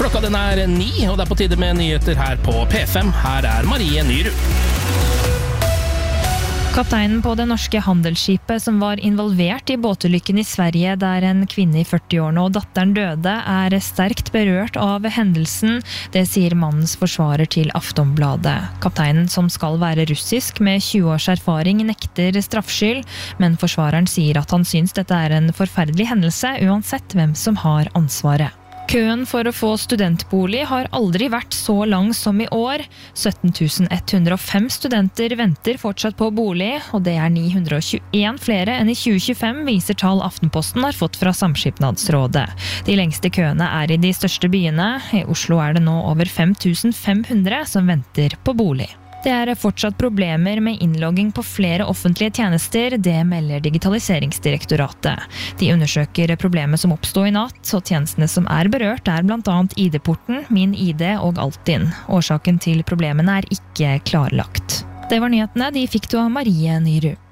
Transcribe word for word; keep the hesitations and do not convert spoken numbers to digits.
Klokka den er ni, og det er på tide med nyheter her på P fem. Her er Marie Nyrud. Kapteinen på det norske handelsskipet som var involvert i båtulykken i Sverige der en kvinne i førti-årene og datteren døde, er sterkt berørt av hendelsen. Det sier mannens forsvarer til Aftonbladet. Kapteinen, som skal være russisk med tjue års erfaring, nekter straffskyld, men forsvareren sier at han syns dette er en forferdelig hendelse, uansett hvem som har ansvaret. Køen for å få studentbolig har aldri vært så lang som i år. sytten tusen ett hundre og fem studenter venter fortsatt på bolig, og det er ni hundre og tjueen flere enn i tjue tjuefem, viser tall Aftenposten har fått fra Samskipnadsrådet. De lengste køene er i de største byene. I Oslo er det nå over fem tusen fem hundre som venter på bolig. Det er fortsatt problemer med innlogging på flere offentlige tjenester, det melder Digitaliseringsdirektoratet. De undersøker problemet som oppstod i natt, og tjenestene som er berørt er blant annet I D-porten, Min I D og Altinn. Årsaken til problemene er ikke klarlagt. Det var nyhetene, de fikk du av Marie Nyrud.